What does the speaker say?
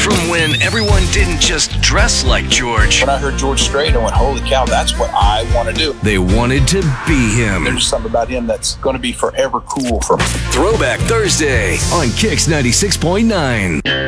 from when everyone didn't just dress like George. When I heard George Strait, I went, holy cow, that's what I want to do. They wanted to be him. There's something about him that's going to be forever cool for me. Throwback Thursday on Kix 96.9.